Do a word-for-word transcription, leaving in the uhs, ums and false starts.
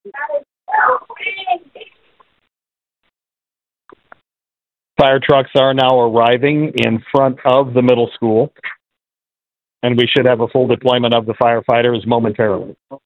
Fire trucks are now arriving in front of the middle school, and we should have a full deployment of the firefighters momentarily.